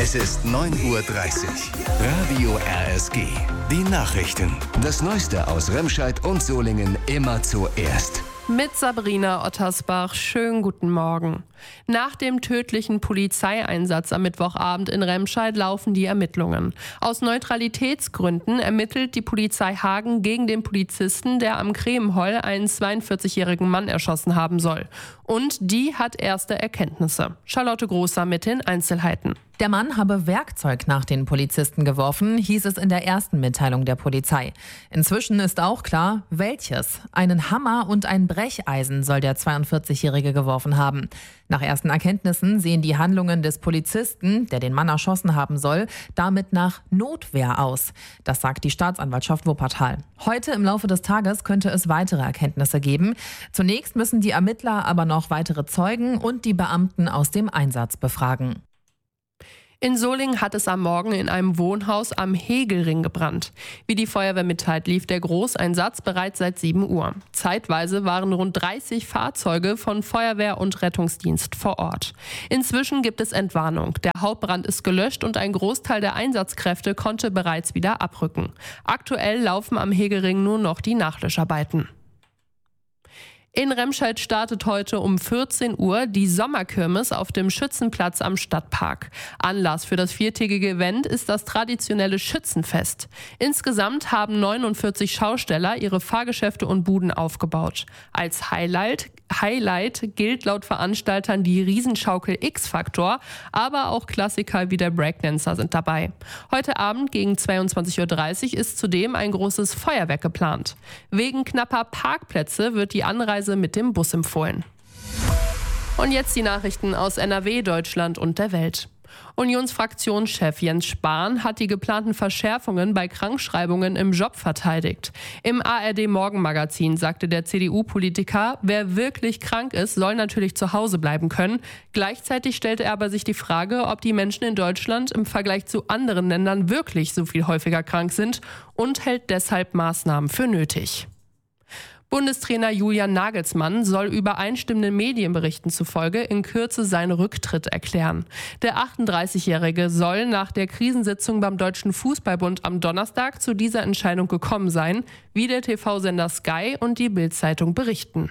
Es ist 9:30 Uhr. Radio RSG. Die Nachrichten. Das Neueste aus Remscheid und Solingen immer zuerst. Mit Sabrina Ottersbach. Schönen guten Morgen. Nach dem tödlichen Polizeieinsatz am Mittwochabend in Remscheid laufen die Ermittlungen. Aus Neutralitätsgründen ermittelt die Polizei Hagen gegen den Polizisten, der am Kremenhol einen 42-jährigen Mann erschossen haben soll. Und die hat erste Erkenntnisse. Charlotte Großer mit den Einzelheiten. Der Mann habe Werkzeug nach den Polizisten geworfen, hieß es in der ersten Mitteilung der Polizei. Inzwischen ist auch klar, welches. Einen Hammer und ein Brecheisen soll der 42-Jährige geworfen haben. Nach ersten Erkenntnissen sehen die Handlungen des Polizisten, der den Mann erschossen haben soll, damit nach Notwehr aus. Das sagt die Staatsanwaltschaft Wuppertal. Heute im Laufe des Tages könnte es weitere Erkenntnisse geben. Zunächst müssen die Ermittler aber noch weitere Zeugen und die Beamten aus dem Einsatz befragen. In Solingen hat es am Morgen in einem Wohnhaus am Hegelring gebrannt. Wie die Feuerwehr mitteilt, lief der Großeinsatz bereits seit 7 Uhr. Zeitweise waren rund 30 Fahrzeuge von Feuerwehr und Rettungsdienst vor Ort. Inzwischen gibt es Entwarnung. Der Hauptbrand ist gelöscht und ein Großteil der Einsatzkräfte konnte bereits wieder abrücken. Aktuell laufen am Hegelring nur noch die Nachlöscharbeiten. In Remscheid startet heute um 14 Uhr die Sommerkirmes auf dem Schützenplatz am Stadtpark. Anlass für das 4-tägige Event ist das traditionelle Schützenfest. Insgesamt haben 49 Schausteller ihre Fahrgeschäfte und Buden aufgebaut. Als Highlight gilt laut Veranstaltern die Riesenschaukel X-Factor, aber auch Klassiker wie der Breakdancer sind dabei. Heute Abend gegen 22:30 Uhr ist zudem ein großes Feuerwerk geplant. Wegen knapper Parkplätze wird die Anreise mit dem Bus empfohlen. Und jetzt die Nachrichten aus NRW, Deutschland und der Welt. Unionsfraktionschef Jens Spahn hat die geplanten Verschärfungen bei Krankschreibungen im Job verteidigt. Im ARD-Morgenmagazin sagte der CDU-Politiker, wer wirklich krank ist, soll natürlich zu Hause bleiben können. Gleichzeitig stellte er aber sich die Frage, ob die Menschen in Deutschland im Vergleich zu anderen Ländern wirklich so viel häufiger krank sind und hält deshalb Maßnahmen für nötig. Bundestrainer Julian Nagelsmann soll übereinstimmenden Medienberichten zufolge in Kürze seinen Rücktritt erklären. Der 38-Jährige soll nach der Krisensitzung beim Deutschen Fußballbund am Donnerstag zu dieser Entscheidung gekommen sein, wie der TV-Sender Sky und die Bild-Zeitung berichten.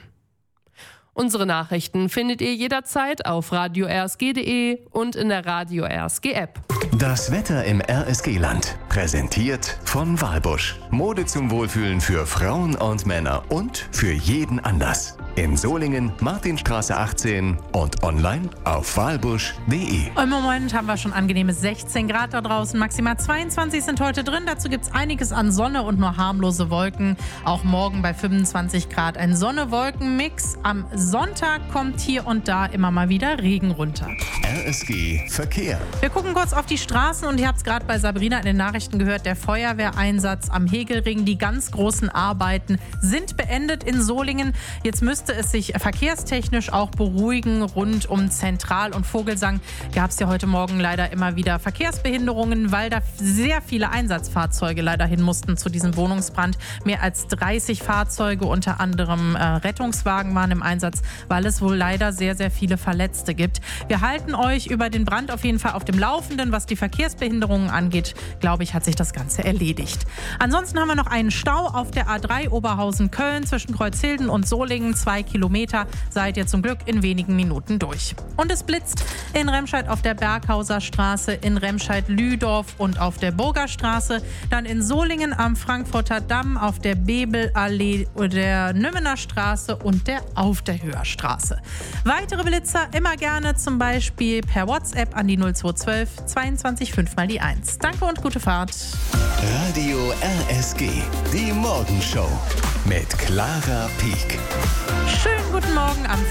Unsere Nachrichten findet ihr jederzeit auf radio-rsg.de und in der Radio RSG App. Das Wetter im RSG-Land. Präsentiert von Walbusch. Mode zum Wohlfühlen für Frauen und Männer und für jeden Anlass. In Solingen, Martinstraße 18 und online auf walbusch.de. Im Moment haben wir schon angenehme 16 Grad da draußen. Maximal 22 sind heute drin. Dazu gibt es einiges an Sonne und nur harmlose Wolken. Auch morgen bei 25 Grad ein Sonne-Wolken-Mix. Am Sonntag kommt hier und da immer mal wieder Regen runter. RSG Verkehr. Wir gucken kurz auf die Straßen und ihr habt es gerade bei Sabrina in den Nachrichten gehört. Der Feuerwehreinsatz am Hegelring, die ganz großen Arbeiten sind beendet in Solingen. Jetzt müsste es sich verkehrstechnisch auch beruhigen. Rund um Zentral- und Vogelsang gab es ja heute Morgen leider immer wieder Verkehrsbehinderungen, weil da sehr viele Einsatzfahrzeuge leider hin mussten zu diesem Wohnungsbrand. Mehr als 30 Fahrzeuge, unter anderem Rettungswagen waren im Einsatz, weil es wohl leider sehr, sehr viele Verletzte gibt. Wir halten euch über den Brand auf jeden Fall auf dem Laufenden. Was die Verkehrsbehinderungen angeht, glaube ich, hat sich das Ganze erledigt. Ansonsten haben wir noch einen Stau auf der A3 Oberhausen-Köln zwischen Kreuzhilden und Solingen. 2 Kilometer, seid ihr zum Glück in wenigen Minuten durch. Und es blitzt in Remscheid auf der Berghauser Straße, in Remscheid-Lüdorf und auf der Burgerstraße. Dann in Solingen am Frankfurter Damm, auf der Bebelallee, der Nümmener Straße und der Auf der Höherstraße. Weitere Blitzer immer gerne zum Beispiel per WhatsApp an die 0212 22 5 mal die 1. Danke und gute Fahrt. Radio RSG, die Morgenshow mit Clara Pieck. Schönen guten Morgen am